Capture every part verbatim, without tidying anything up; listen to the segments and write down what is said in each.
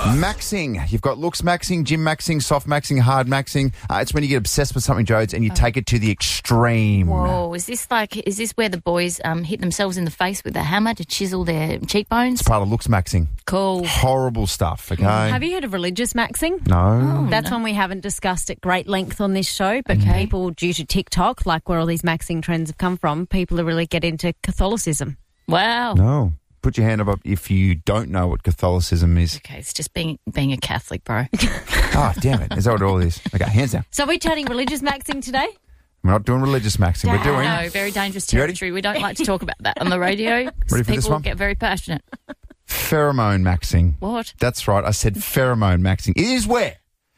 Maxing. You've got looks maxing, gym maxing, soft maxing, hard maxing. Uh, it's when you get obsessed with something, Jodes, and you oh. take it to the extreme. Whoa, is this like, is this where the boys um, hit themselves in the face with a hammer to chisel their cheekbones? It's part of looks maxing. Cool. Horrible stuff, okay? Have you heard of religious maxing? No. Oh, That's no. one we haven't discussed at great length on this show, but okay. people, due to TikTok, like where all these maxing trends have come from, people are really get into Catholicism. Wow. No. Put your hand up if you don't know what Catholicism is. Okay, it's just being being a Catholic, bro. Oh, damn it. Is that what it all is? Okay, hands down. So we're turning religious maxing today? We're not doing religious maxing. We're doing... No, very dangerous territory. We don't like to talk about that on the radio. Ready for People this one? get very passionate. Pheromone maxing. What? That's right. I said pheromone maxing. It is where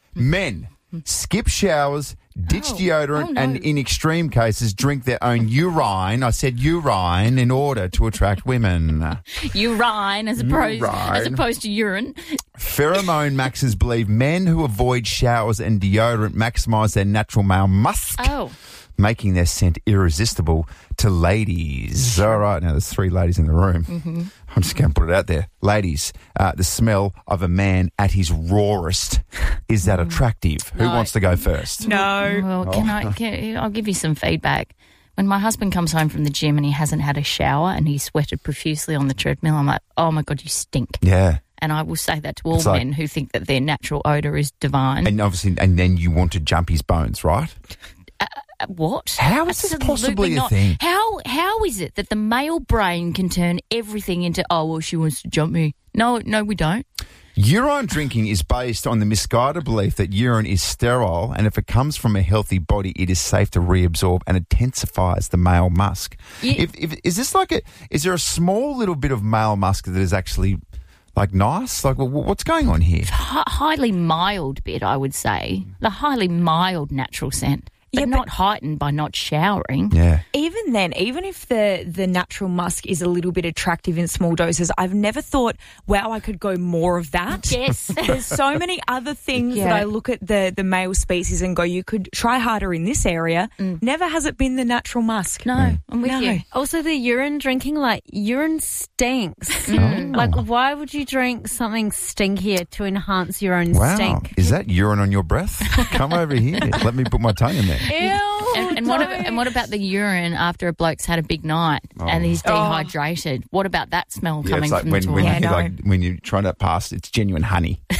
men skip showers, ditch Oh. deodorant, Oh, no. and in extreme cases drink their own urine. I said urine in order to attract women. Urine as opposed, Urine. as opposed to urine. Pheromone maxers believe men who avoid showers and deodorant maximise their natural male musk, Oh. making their scent irresistible to ladies. All right, now there's three ladies in the room. Mm-hmm. I'm just going to put it out there. Ladies, uh, the smell of a man at his rawest, is that attractive? Who No. wants to go first? No. Well, can I? Can, I'll give you some feedback. When my husband comes home from the gym and he hasn't had a shower and he sweated profusely on the treadmill, I'm like, oh my God, you stink. Yeah. And I will say that to all It's like- men who think that their natural odour is divine. And obviously, and then you want to jump his bones, right? Uh, what? How is this Absolutely possibly a not. thing? How How is it that the male brain can turn everything into, oh, well, she wants to jump me? No, no, we don't. Urine drinking is based on the misguided belief that urine is sterile, and if it comes from a healthy body, it is safe to reabsorb and intensifies the male musk. Yeah. If, if, is this like a? Is there a small little bit of male musk that is actually like nice? Like, well, what's going on here? H- highly mild bit, I would say. The highly mild natural scent. But Yeah, but- not heightened by not showering. Yeah. Even then, even if the, the natural musk is a little bit attractive in small doses, I've never thought, wow, I could go more of that. Yes. There's so many other things Yeah. that I look at the, the male species and go, you could try harder in this area. Mm. Never has it been the natural musk. No, I'm with No. you. Also, the urine drinking, like, urine stinks. Mm. Like, why would you drink something stinkier to enhance your own Wow. stink? Is that urine on your breath? Come over here. Let me put my tongue in there. Ew. And, and what about, and what about the urine after a bloke's had a big night and he's dehydrated? What about that smell Yeah, coming it's like from when, the when, toilet? you, Yeah, no. like, when you're trying to pass, it's genuine honey. Is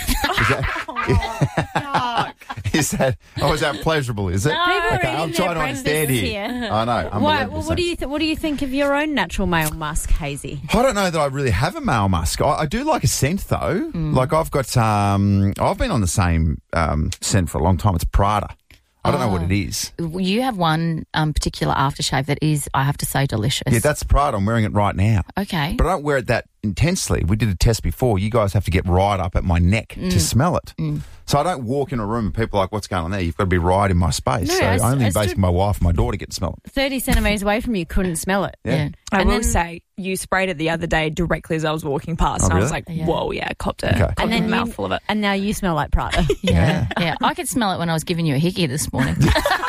that, is that, oh, is that pleasurable, is it? People are Okay, I'm eating trying their to understand breakfasts here. here. I know. I'm Why, eleven well, percent. what do you th- what do you think of your own natural male musk, Hazy? I don't know that I really have a male musk. I, I do like a scent, though. Like, I've got, um, I've been on the same um, scent for a long time. It's Prada. I don't know what it is. You have one um, particular aftershave that is, I have to say, delicious. Yeah, that's Prada. I'm wearing it right now. Okay. But I don't wear it that intensely. We did a test before. You guys have to get right up at my neck to smell it. So I don't walk in a room and people are like, what's going on there? You've got to be right in my space. No, so I st- only I basically stood- my wife and my daughter get to smell it. thirty centimetres away from you, couldn't smell it. Yeah. I And will then- say, you sprayed it the other day directly as I was walking past, Oh, and I was really? like, Yeah. whoa, yeah, I copped it. Okay. Copped And then a you- mouthful of it. And now you smell like Prada. Yeah, yeah. I could smell it when I was giving you a hickey this morning.